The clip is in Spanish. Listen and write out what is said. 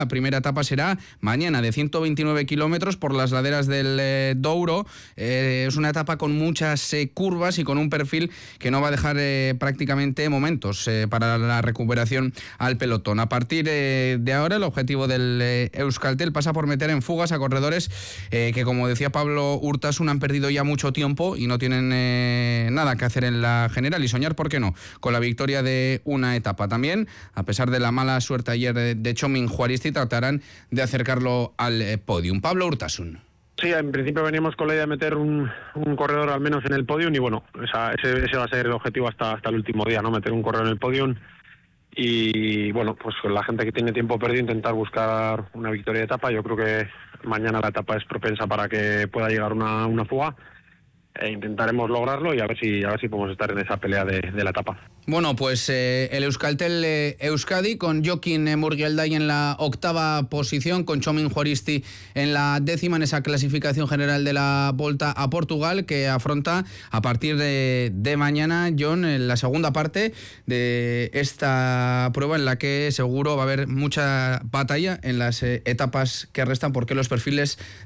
La primera etapa será mañana de 129 kilómetros por las laderas del Douro. Es una etapa con muchas curvas y con un perfil que no va a dejar prácticamente momentos para la recuperación al pelotón. A partir de ahora el objetivo del Euskaltel pasa por meter en fugas a corredores que, como decía Pablo Urtasun, han perdido ya mucho tiempo y no tienen nada que hacer en la general, y soñar, ¿por qué no?, con la victoria de una etapa. También, a pesar de la mala suerte ayer de Txomin Juaristi, tratarán de acercarlo al podium. Pablo Urtasun. Sí, en principio veníamos con la idea de meter un corredor al menos en el podium, y bueno, ese va a ser el objetivo hasta el último día, ¿no? Meter un corredor en el podium y, bueno, pues con la gente que tiene tiempo perdido intentar buscar una victoria de etapa. Yo creo que mañana la etapa es propensa para que pueda llegar una fuga. Intentaremos lograrlo y a ver si podemos estar en esa pelea de la etapa. Bueno, pues el Euskaltel Euskadi, con Jokin Murgelday en la octava posición, con Txomin Juaristi en la décima, en esa clasificación general de la Volta a Portugal, que afronta a partir de mañana, John, en la segunda parte de esta prueba, en la que seguro va a haber mucha batalla en las etapas que restan, porque los perfiles